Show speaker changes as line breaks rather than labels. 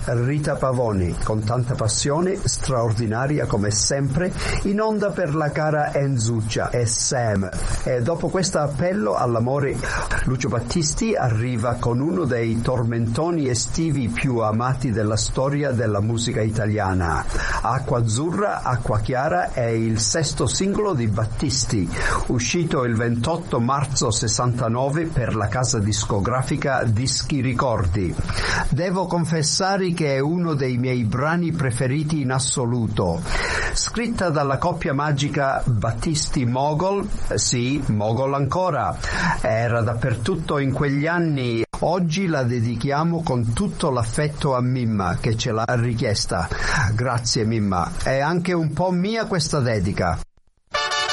Rita Pavoni, con tanta passione, straordinaria come sempre, in onda per la cara Enzuccia e Sam. E dopo questo appello all'amore, Lucio Battisti arriva con uno dei tormentoni estivi più amati della storia della musica italiana. Acqua Azzurra, Acqua Chiara è il sesto singolo di Battisti, uscito il 28 marzo 69 per la casa discografica Dischi Ricordi. Devo confessare che è uno dei miei brani preferiti in assoluto. Scritta dalla coppia magica Battisti-Mogol, sì, Mogol ancora, era dappertutto in quegli anni. Oggi la dedichiamo con tutto l'affetto a Mimma che ce l'ha richiesta. Grazie Mimma, è anche un po' mia questa dedica.